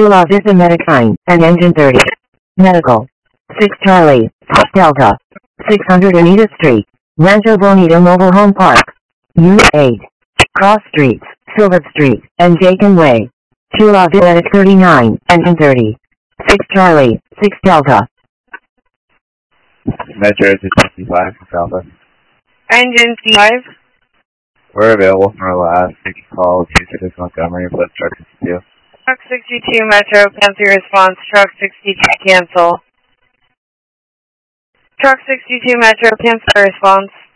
La Vista Medicine, and Engine 30. Medical. 6 Charlie, Delta. 600 Anita Street, Rancho Bonito Mobile Home Park. Unit 8. Cross Streets, Silver Street, and Jacob Way. Chula Villa 39, Engine 30. 6 Charlie, 6 Delta. Metro to 65 from Delta. Engine 5. We're available from our last. You can call 26 Montgomery plus truck 62. Truck 62 Metro, cancel your response. Truck 62 cancel. Truck 62 Metro, cancel your response.